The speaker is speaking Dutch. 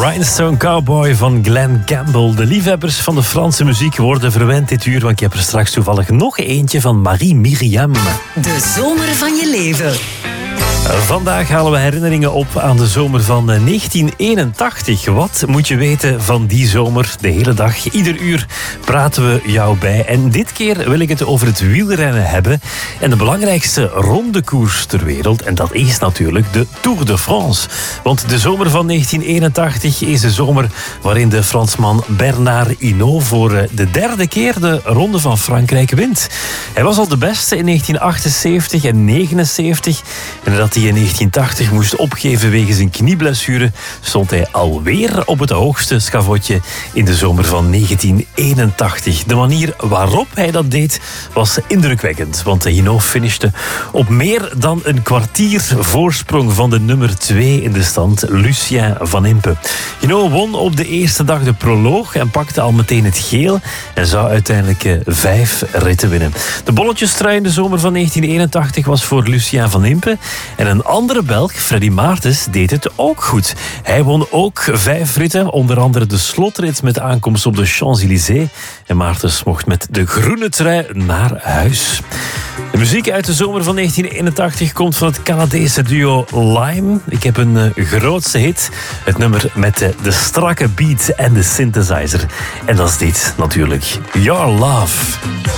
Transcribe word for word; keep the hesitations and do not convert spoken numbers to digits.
Rhinestone Cowboy van Glen Campbell. De liefhebbers van de Franse muziek worden verwend dit uur, want ik heb er straks toevallig nog eentje van Marie Myriam. De zomer van je leven. Vandaag halen we herinneringen op aan de zomer van negentien eenentachtig. Wat moet je weten van die zomer? De hele dag, ieder uur praten we jou bij. En dit keer wil ik het over het wielrennen hebben. En de belangrijkste rondekoers ter wereld. En dat is natuurlijk de Tour de France. Want de zomer van negentien eenentachtig is de zomer waarin de Fransman Bernard Hinault voor de derde keer de Ronde van Frankrijk wint. Hij was al de beste in negentien achtenzeventig en negenenzeventig. En dat hij in negentien tachtig moest opgeven wegens een knieblessure, stond hij alweer op het hoogste schavotje in de zomer van negentien eenentachtig. De manier waarop hij dat deed was indrukwekkend, want Hinault finishte op meer dan een kwartier voorsprong van de nummer twee in de stand, Lucien Van Impe. Hinault won op de eerste dag de proloog en pakte al meteen het geel en zou uiteindelijk vijf ritten winnen. De bolletjestrui in de zomer van negentien eenentachtig was voor Lucien Van Impe. En een andere Belg, Freddy Maartens, deed het ook goed. Hij won ook vijf ritten, onder andere de slotrit met aankomst op de Champs-Élysées. En Maartens mocht met de groene trui naar huis. De muziek uit de zomer van negentien eenentachtig komt van het Canadese duo Lime. Ik heb een uh, grootste hit. Het nummer met uh, de strakke beat en de synthesizer. En dat is dit natuurlijk. Your Love.